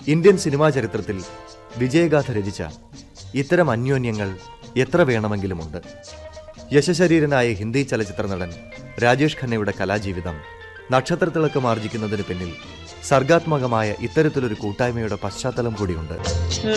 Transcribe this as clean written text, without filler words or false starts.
Indian cinema ചരിത്രത്തിൽ വിജയഗാഥ രചിച്ച ഇത്തരം അന്യോന്യങ്ങൾ എത്ര വേണമെങ്കിലുമുണ്ട്. യശശരീരനായ ഹിന്ദി ചലച്ചിത്ര നടൻ രാജേഷ് ഖന്നയുടെ കലാജീവിതം നക്ഷത്രത്തിളക്കം ആർജിക്കുന്നതിന് പിന്നിൽ സർഗാത്മകമായ ഇത്തരത്തിലൊരു കൂട്ടായ്മയുടെ പശ്ചാത്തലം കൂടിയുണ്ട്.